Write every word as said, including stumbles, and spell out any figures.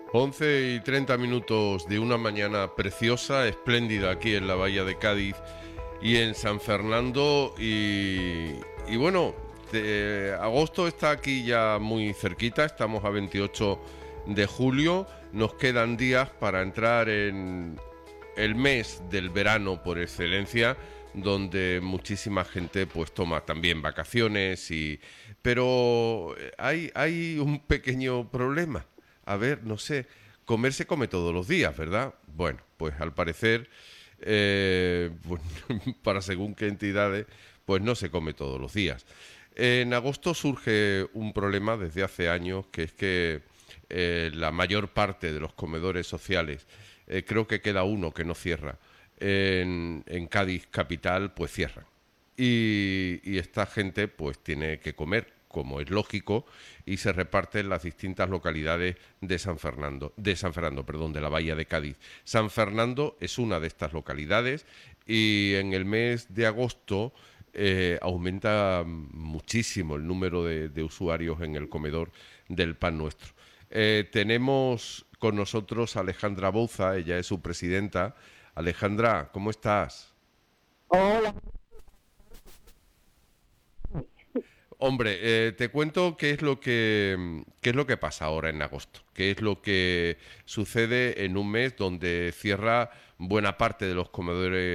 Once y treinta minutos de una mañana preciosa, espléndida aquí en la bahía de Cádiz y en San Fernando. Y, y bueno, te- agosto está aquí ya muy cerquita, estamos a veintiocho de julio. Nos quedan días para entrar en el mes del verano por excelencia, donde muchísima gente pues toma también vacaciones y pero hay hay un pequeño problema. A ver, no sé, comer se come todos los días, ¿verdad? Bueno, pues al parecer eh, pues, para según qué entidades, pues no se come todos los días. En agosto surge un problema desde hace años, que es que eh, la mayor parte de los comedores sociales, eh, creo que queda uno que no cierra, en, en Cádiz capital, pues cierran. Y, y esta gente pues tiene que comer, como es lógico, y se reparte en las distintas localidades de San Fernando, de San Fernando, perdón, de la bahía de Cádiz. San Fernando es una de estas localidades y en el mes de agosto eh, aumenta muchísimo el número de, de usuarios en el comedor del Pan Nuestro. Eh, tenemos con nosotros a Alejandra Bouza, ella es su presidenta. Alejandra, ¿cómo estás? Hola. Hombre, eh, te cuento qué es lo que qué es lo que pasa ahora en agosto, qué es lo que sucede en un mes donde cierra buena parte de los comedores